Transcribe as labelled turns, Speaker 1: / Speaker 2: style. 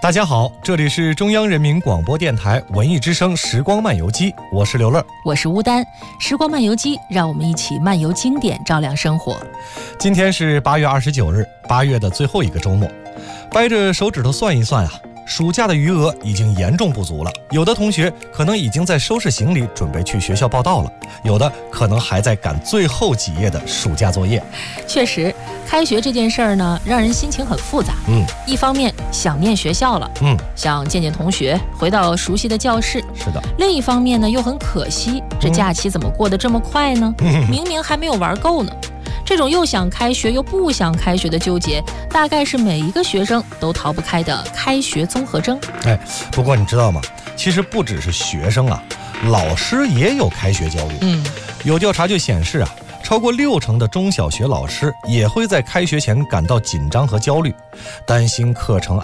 Speaker 1: 大家好，这里是中央人民广播电台文艺之声时光漫游记，我是刘乐，
Speaker 2: 我是乌丹。时光漫游记，让我们一起漫游经典，照亮生活。
Speaker 1: 今天是8月29日，8月的最后一个周末。掰着手指头算一算啊，暑假的余额已经严重不足了。有的同学可能已经在收拾行李，准备去学校报到了，有的可能还在赶最后几页的暑假作业。
Speaker 2: 确实，开学这件事儿呢，让人心情很复杂。一方面想念学校了，想见见同学，回到熟悉的教室。
Speaker 1: 是的。
Speaker 2: 另一方面呢，又很可惜，这假期怎么过得这么快呢？明明还没有玩够呢。这种又想开学又不想开学的纠结，大概是每一个学生都逃不开的开学综合征。
Speaker 1: 不过你知道吗？其实不只是学生啊，老师也有开学焦虑。有调查就显示啊，超过60%的中小学老师也会在开学前感到紧张和焦虑，担心课程